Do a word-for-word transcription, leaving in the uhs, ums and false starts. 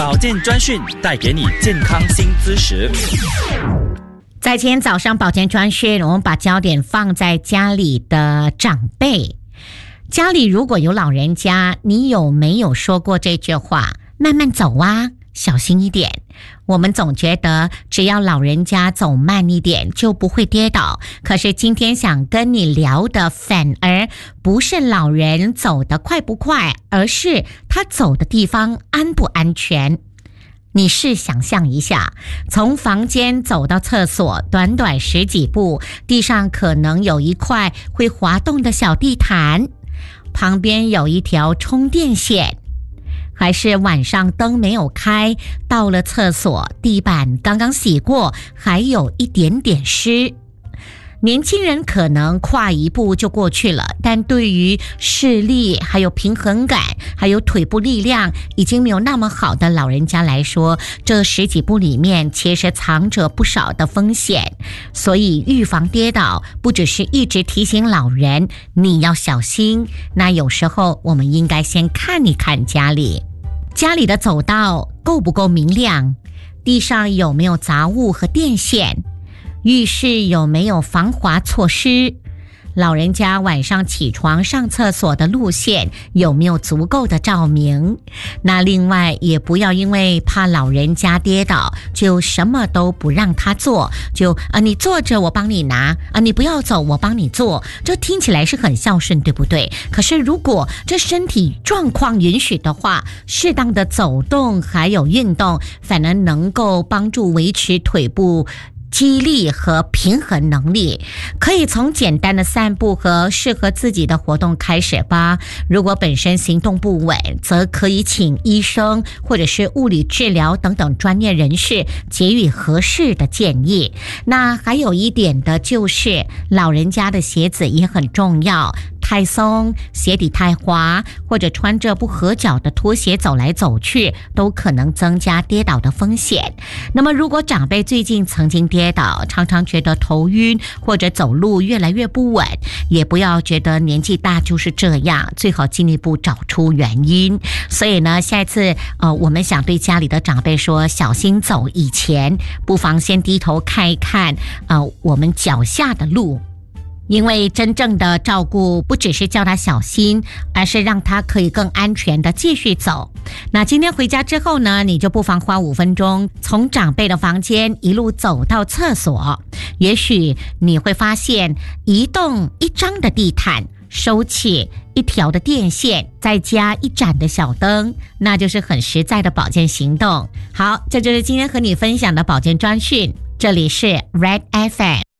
保健专讯带给你健康新知识。 在今天早上保健专讯，我们把焦点放在家里的长辈。家里如果有老人家，你有没有说过这句话？慢慢走啊，小心一点。我们总觉得只要老人家走慢一点就不会跌倒，可是今天想跟你聊的反而不是老人走得快不快，而是他走的地方安不安全。你试想象一下，从房间走到厕所，短短十几步，地上可能有一块会滑动的小地毯，旁边有一条充电线，还是晚上灯没有开，到了厕所地板刚刚洗过，还有一点点湿。年轻人可能跨一步就过去了，但对于视力还有平衡感还有腿部力量已经没有那么好的老人家来说，这十几步里面其实藏着不少的风险。所以预防跌倒不只是一直提醒老人你要小心，那有时候我们应该先看一看家里家里的走道够不够明亮，地上有没有杂物和电线，浴室有没有防滑措施，老人家晚上起床上厕所的路线有没有足够的照明。那另外也不要因为怕老人家跌倒就什么都不让他做，就啊你坐着我帮你拿，啊你不要走我帮你做，这听起来是很孝顺对不对？可是如果这身体状况允许的话，适当的走动还有运动反而能够帮助维持腿部肌力和平衡能力。可以从简单的散步和适合自己的活动开始吧。如果本身行动不稳，则可以请医生或者是物理治疗等等专业人士给予合适的建议。那还有一点的就是老人家的鞋子也很重要，太松、鞋底太滑，或者穿着不合脚的拖鞋走来走去，都可能增加跌倒的风险。那么如果长辈最近曾经跌倒，常常觉得头晕或者走路越来越不稳，也不要觉得年纪大就是这样，最好进一步找出原因。所以呢，下一次呃，我们想对家里的长辈说小心走以前，不妨先低头看一看呃，我们脚下的路。因为真正的照顾不只是叫他小心，而是让他可以更安全的继续走。那今天回家之后呢，你就不妨花五分钟从长辈的房间一路走到厕所，也许你会发现移动一张的地毯，收起一条的电线，再加一盏的小灯，那就是很实在的保健行动。好，这就是今天和你分享的保健专讯，这里是 Red F M。